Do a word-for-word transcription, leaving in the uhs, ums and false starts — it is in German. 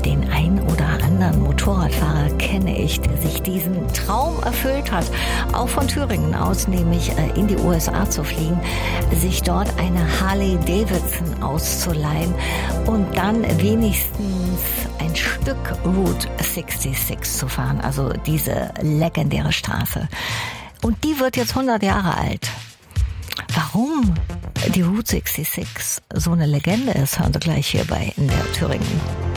Den ein oder anderen Motorradfahrer kenne ich, der sich diesen Traum erfüllt hat, auch von Thüringen aus, nämlich in die U S A zu fliegen, sich dort eine Harley Davidson auszuleihen und dann wenigstens ein Stück Route sechsundsechzig zu fahren, also diese legendäre Straße. Und die wird jetzt hundert Jahre alt. Warum die Route sechsundsechzig so eine Legende ist, hören Sie gleich hier bei In der Thüringen.